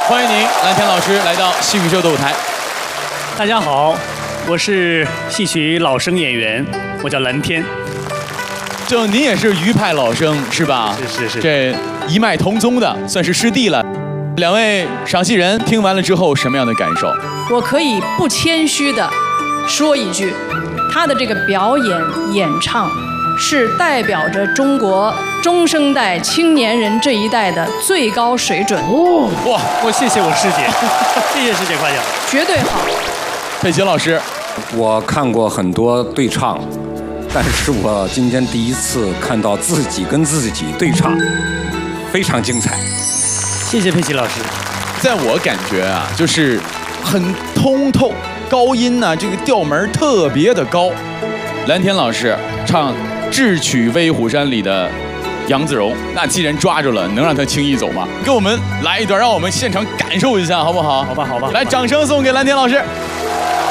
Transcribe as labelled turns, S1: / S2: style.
S1: 欢迎您，蓝天老师来到戏曲秀的舞台。
S2: 大家好，我是戏曲老生演员，我叫蓝天。
S1: 这您也是余派老生是吧？
S2: 是。
S1: 这一脉同宗的，算是师弟了。两位赏戏人听完了之后，什么样的感受？
S3: 我可以不谦虚的说一句，他的这个表演演唱，是代表着中国中生代青年人这一代的最高水准。
S1: 哇，
S2: 我谢谢我师姐，谢谢师姐夸奖，
S3: 绝对好。
S1: 佩奇老师，
S4: 我看过很多对唱，但是我今天第一次看到自己跟自己对唱，非常精彩。
S2: 谢谢佩奇老师。
S1: 在我感觉啊，就是很通透，高音呢、这个调门特别的高。蓝天老师唱智取威虎山里的杨子荣，那既然抓住了，能让他轻易走吗？给我们来一段，让我们现场感受一下，好不好？
S2: 好吧。
S1: 来，掌声送给蓝天老师。